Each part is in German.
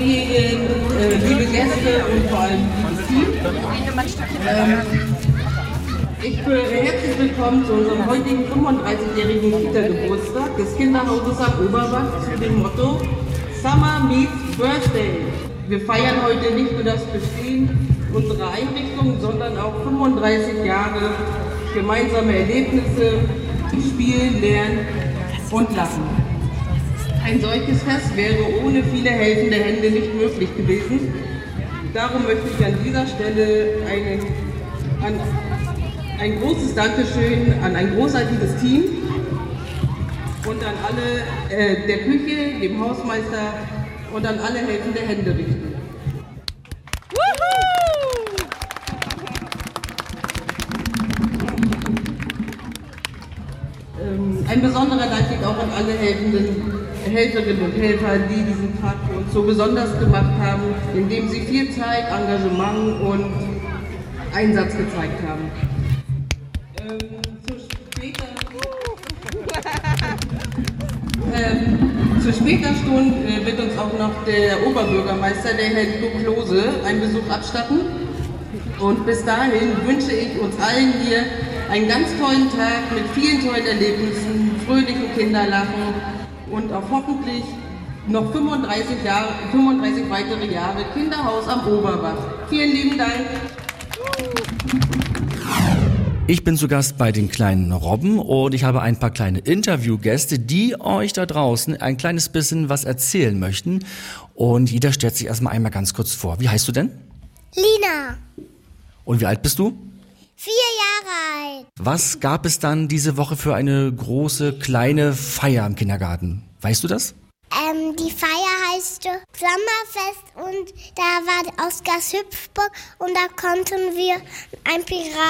Ferien, liebe Gäste und vor allem liebes Team. Ich bin herzlich willkommen zu unserem heutigen 35-jährigen Kita-Geburtstag des Kinderhauses am Oberbach zu dem Motto Summer meets Birthday. Wir feiern heute nicht nur das Bestehen unserer Einrichtung, sondern auch 35 Jahre gemeinsame Erlebnisse, Spielen, Lernen und Lachen. Ein solches Fest wäre ohne viele helfende Hände nicht möglich gewesen. Darum möchte ich an dieser Stelle ein großes Dankeschön an ein großartiges Team und an alle der Küche, dem Hausmeister und an alle helfende Hände richten. Ein besonderer Dank geht auch an alle Helferinnen und Helfer, die diesen Tag für uns so besonders gemacht haben, indem sie viel Zeit, Engagement und Einsatz gezeigt haben. Zu später Stunde wird uns auch noch der Oberbürgermeister, der Herr Guido Klose, einen Besuch abstatten. Und bis dahin wünsche ich uns allen hier einen ganz tollen Tag mit vielen tollen Erlebnissen, fröhlichen Kinderlachen und auch hoffentlich noch 35 weitere Jahre Kinderhaus am Oberbach. Vielen lieben Dank. Ich bin zu Gast bei den kleinen Robben und ich habe ein paar kleine Interviewgäste, die euch da draußen ein kleines bisschen was erzählen möchten. Und jeder stellt sich erstmal einmal ganz kurz vor. Wie heißt du denn? Lina. Und wie alt bist du? 4 Jahre alt. Was gab es dann diese Woche für eine große, kleine Feier im Kindergarten? Weißt du das? Die Feier heißt Sommerfest und da war Oskars Hüpfburg und da konnten wir ein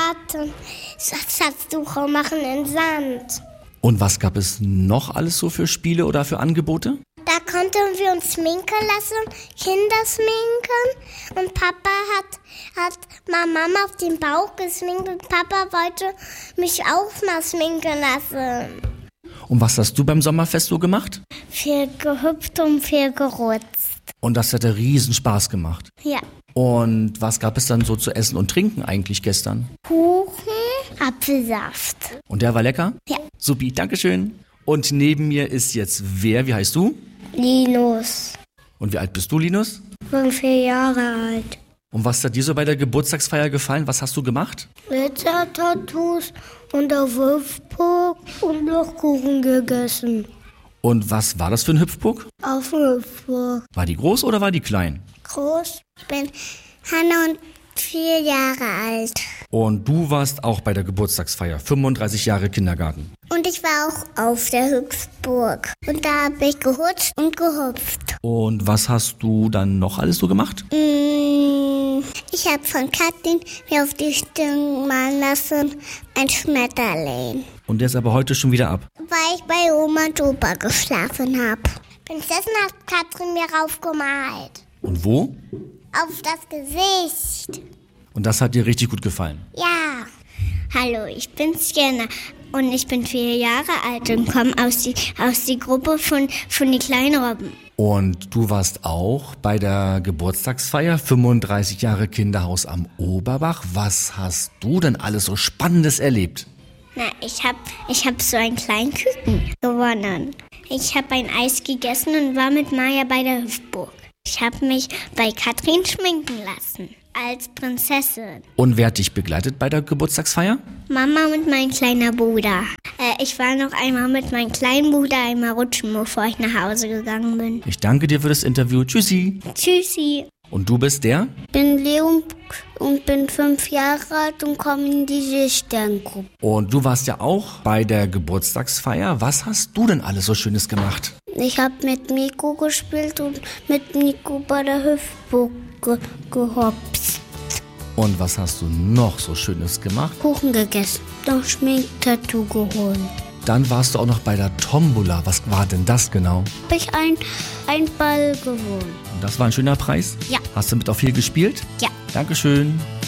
Piratenschatzsuche machen in Sand. Und was gab es noch alles so für Spiele oder für Angebote? Da konnten wir uns schminken lassen, Kinder schminken und Papa hat Mama auf den Bauch geschminkt und Papa wollte mich auch mal schminken lassen. Und was hast du beim Sommerfest so gemacht? Viel gehüpft und viel gerutzt. Und das hat riesen Spaß gemacht. Ja. Und was gab es dann so zu essen und trinken eigentlich gestern? Kuchen, Apfelsaft. Und der war lecker? Ja. Supi, dankeschön. Und neben mir ist jetzt wer? Wie heißt du? Linus. Und wie alt bist du, Linus? Ich bin 4 Jahre alt. Und was hat dir so bei der Geburtstagsfeier gefallen? Was hast du gemacht? Glitzer-Tattoos und auf Hüpfburg und noch Kuchen gegessen. Und was war das für ein Hüpfburg? Auf Hüpfburg. War die groß oder war die klein? Groß. Ich bin Hanna und 4 Jahre alt. Und du warst auch bei der Geburtstagsfeier, 35 Jahre Kindergarten. Und ich war auch auf der Hüpfburg. Und da habe ich gehutscht und gehüpft. Und was hast du dann noch alles so gemacht? Ich habe von Katrin mir auf die Stirn malen lassen, ein Schmetterling. Und der ist aber heute schon wieder ab. Weil ich bei Oma und Opa geschlafen habe. Prinzessin hat Katrin mir raufgemalt. Und wo? Auf das Gesicht. Und das hat dir richtig gut gefallen? Ja. Hallo, ich bin Sienna und ich bin 4 Jahre alt und komme aus die Gruppe von den kleinen Robben. Und du warst auch bei der Geburtstagsfeier, 35 Jahre Kinderhaus am Oberbach. Was hast du denn alles so Spannendes erlebt? Na, ich hab so einen kleinen Küken gewonnen. Ich habe ein Eis gegessen und war mit Maja bei der Hüpfburg. Ich habe mich bei Katrin schminken lassen, als Prinzessin. Und wer hat dich begleitet bei der Geburtstagsfeier? Mama und mein kleiner Bruder. Ich war noch einmal mit meinem kleinen Bruder einmal rutschen, bevor ich nach Hause gegangen bin. Ich danke dir für das Interview. Tschüssi. Tschüssi. Und du bist der? Ich bin Leon und bin 5 Jahre alt und komme in diese Sterngruppe. Und du warst ja auch bei der Geburtstagsfeier. Was hast du denn alles so Schönes gemacht? Ich habe mit Miko gespielt und mit Miko bei der Hüpfburg gehopst. Und was hast du noch so Schönes gemacht? Kuchen gegessen, noch Schminktattoo geholt. Dann warst du auch noch bei der Tombola. Was war denn das genau? Habe ich ein Ball gewonnen. Und das war ein schöner Preis? Ja. Hast du damit auch viel gespielt? Ja. Dankeschön.